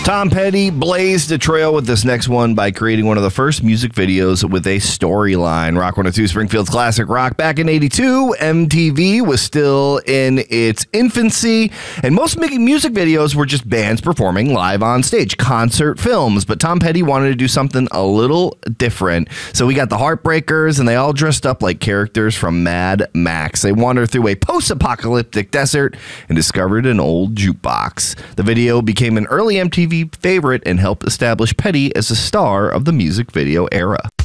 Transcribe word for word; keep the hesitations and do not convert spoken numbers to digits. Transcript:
Tom Petty blazed a trail with this next one by creating one of the first music videos with a storyline. Rock one oh two Springfield's classic rock. Back in eighty-two, M T V was still in its infancy, and most making music videos were just bands performing live on stage, concert films. But Tom Petty wanted to do something a little different. So we got the Heartbreakers, and they all dressed up like characters from Mad Max. They wandered through a post-apocalyptic desert and discovered an old jukebox. The video became an early M T V favorite and helped establish Petty as a star of the music video era.